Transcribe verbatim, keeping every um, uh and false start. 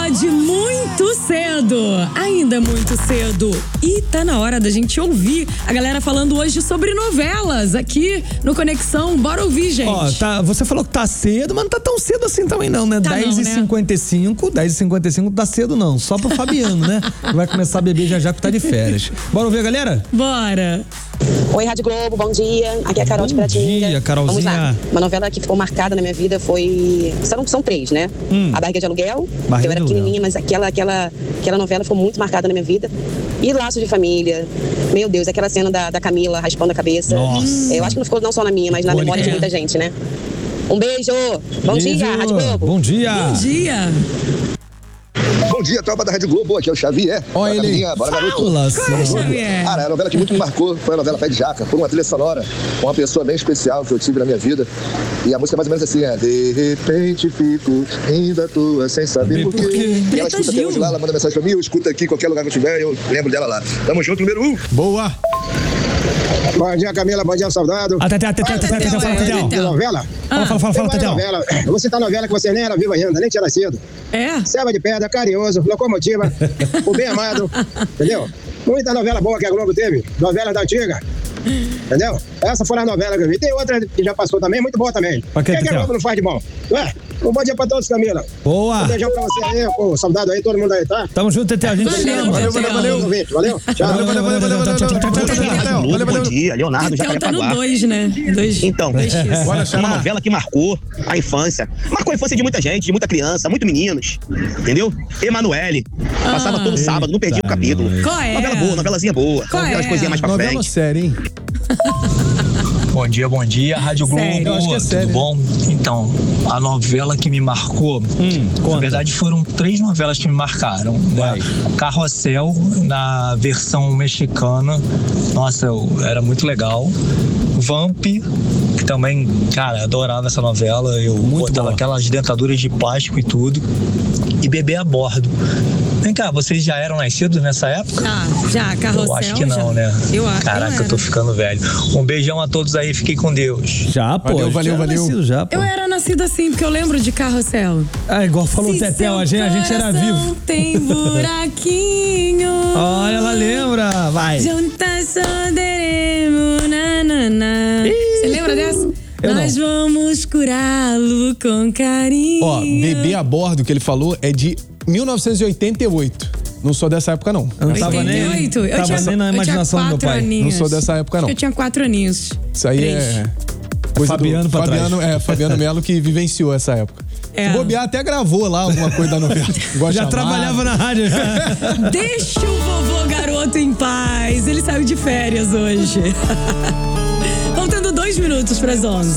pode muito cedo, ainda muito cedo. E tá na hora da gente ouvir a galera falando hoje sobre novelas aqui no Conexão. Bora ouvir, gente. Ó, tá, você falou que tá cedo, mas não tá tão cedo assim também não, né? Tá dez e cinquenta e cinco, dez e cinquenta e cinco tá cedo não, só pro Fabiano, né? Vai começar a beber já já que tá de férias. Bora ouvir, galera? Bora. Oi, Rádio Globo, bom dia. Aqui é a Carol de Piratinga. Bom dia, Carolzinha. Vamos lá. Uma novela que ficou marcada na minha vida foi... São, são três, né? Hum. A Barriga de Aluguel, Barriga eu era pequenininha, mas aquela, aquela, aquela novela ficou muito marcada na minha vida. E Laço de Família. Meu Deus, aquela cena da, da Camila raspando a cabeça. Nossa. Eu acho que não ficou não só na minha, mas na Boa, memória é. de muita gente, né? Um beijo. Bom Beijo. dia, Rádio Globo. Bom dia. Bom dia. Bom dia, tropa da Rádio Globo, aqui é o Xavier. Olha ele. Caminha, bora, garoto. Fala, Xavier. Cara, a novela que muito me marcou foi a novela Pé de Jaca. Foi uma trilha sonora, uma pessoa bem especial que eu tive na minha vida. E a música é mais ou menos assim, é: de repente fico rindo à toa sem saber por quê. E ela escuta até hoje lá, ela manda mensagem pra mim, eu escuto aqui, qualquer lugar que eu estiver, eu lembro dela lá. Tamo junto, número um. Boa. Bom dia, Camila. Bom dia, saudado. Ah, Tetel, Tetel, Tetel, Tetel, fala, Tetel. De novela? Fala, fala, fala, fala, Tetel. Novela. Eu vou citar novela que você nem era viva ainda, nem tinha nascido. É? Selva de Pedra, Carinhoso, Locomotiva, O Bem Amado, entendeu? Muita novela boa que a Globo teve, novela da antiga, entendeu? Essa foi a novela que eu vi. Tem outra que já passou também, muito boa também. O que, que a Globo não faz de bom? Ué, um bom dia pra todos, Camila. Boa. Um beijão pra você aí, pô, saudado aí, todo mundo aí, tá? Tamo junto, Tetel, a gente Valeu, valeu, Tetel. valeu, valeu. Valeu, tchau. Valeu, valeu, valeu, valeu, valeu, tchau, tchau, tchau, tchau, tchau, tchau. Globo, bom dia, Leonardo Então tá no Jacarepaguá. dois, né? Dois, Então, dois X. uma novela que marcou a infância. Marcou a infância de muita gente, de muita criança, muito meninos. Entendeu? Emanuele. Passava Ah. todo sábado, não perdia um capítulo. Qual é? Novela boa, novelazinha boa. Qual Aquelas é? coisinhas mais pra Novela frente. séria, hein? Bom dia, bom dia, Rádio Globo, Sério? Eu acho que é sério. tudo bom? Então, a novela que me marcou, Hum, na conta. verdade foram três novelas que me marcaram, né? Carrossel, na versão mexicana, nossa, eu, era muito legal. Vamp, que também, cara, adorava essa novela, eu Muito botava boa. aquelas dentaduras de plástico e tudo, e Bebê a Bordo. Vem cá, vocês já eram nascidos nessa época? Ah, já, Carrossel. Eu acho que não, já. né? Eu acho. Caraca, eu, eu tô era. ficando velho. Um beijão a todos aí, fiquem com Deus. Já, pô. Valeu, valeu, já era valeu. nascido Já, pô. Eu era nascida assim, porque eu lembro de Carrossel. Ah, igual falou o Se Tetel, seu a gente, a gente era coração vivo. tem buraquinho. Olha, ela lembra. Vai. Juntas poderemos, nanana. Você lembra dessa? Eu Nós não. vamos curá-lo com carinho. Ó, Bebê a Bordo, que ele falou, é de mil novecentos e oitenta e oito. Não sou dessa época, não. Eu não tava nem, oitenta e oito? Eu tava tinha, nem na eu tinha imaginação do meu quatro pai. aninhos. Não sou dessa época, Acho não. que eu tinha quatro aninhos. Isso aí Três. é... coisa do Fabiano pra trás. Fabiano, é, Fabiano Melo que vivenciou essa época. É. Se bobear, até gravou lá alguma coisa da novela. Igual Já chamada. trabalhava na rádio. Deixa o vovô garoto em paz. Ele saiu de férias hoje. Faltando dois minutos para as onze.